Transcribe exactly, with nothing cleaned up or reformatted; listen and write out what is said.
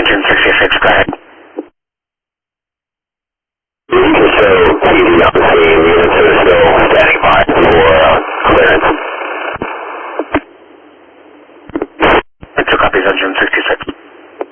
June sixty-six, go ahead. You can show T V on the scene. Units are still standing by for uh, clearance. Two copies on June sixty-six.